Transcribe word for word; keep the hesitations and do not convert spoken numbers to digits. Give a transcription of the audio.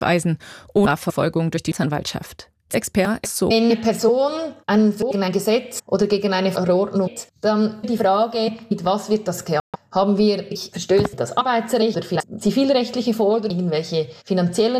Weisen oder Verfolgung durch die Anwaltschaft. Experte ist so. Wenn eine Person ein, gegen ein Gesetz oder gegen eine Verordnung, dann die Frage, mit was wird das geahndet? Haben wir Verstöße das Arbeitsrecht oder vielleicht zivilrechtliche Forderungen, irgendwelche finanziellen